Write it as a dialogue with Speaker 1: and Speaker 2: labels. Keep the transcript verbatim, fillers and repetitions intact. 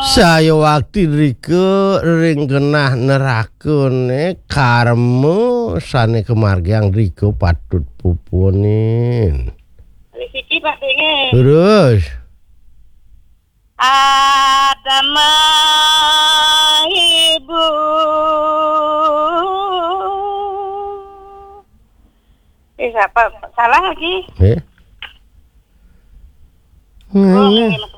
Speaker 1: Saya waktu rike ring genah nerakune karmu sane kemargiang rike patut pupunin.
Speaker 2: Rezeki Pak pengen.
Speaker 1: Terus
Speaker 2: Ada ibu Eh siapa? Salah lagi.
Speaker 1: eh
Speaker 2: Oh,